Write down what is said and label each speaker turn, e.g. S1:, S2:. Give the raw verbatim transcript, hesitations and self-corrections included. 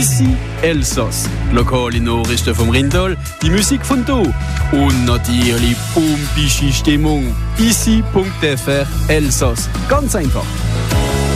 S1: Ici Elsass. Lokale Nachrichten vom Rindal, die Musik von do und natürlich pumpische Stimmung. ici punkt f r Elsass. Ganz einfach.